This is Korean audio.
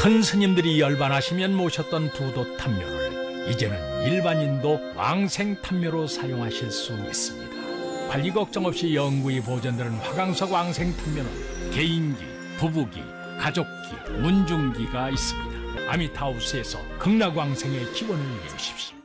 큰 스님들이 열반하시면 모셨던 부도 탐묘를 이제는 일반인도 왕생 탐묘로 사용하실 수 있습니다. 관리 걱정 없이 영구히 보존되는 화강석 왕생 탐묘는 개인기, 부부기, 가족기, 문중기가 있습니다. 아미타우스에서 극락왕생의 기원을 이루십시오.